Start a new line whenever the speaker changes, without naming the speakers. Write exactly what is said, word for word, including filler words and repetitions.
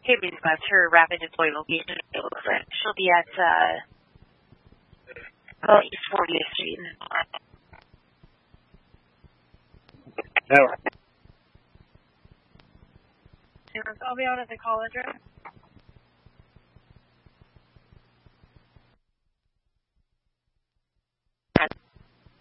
Haven Quest, her rapid deploy location. It looks like she'll be at uh, about East fortieth Street.
All right.
I'll be out at the college, right?